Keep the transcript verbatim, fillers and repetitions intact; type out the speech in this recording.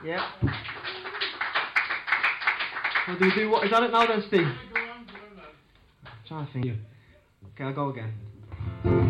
Yeah. Well, do we do what? Is that it now then, Steve? Go on, go on then. I'm trying to think. Okay, I'll go again.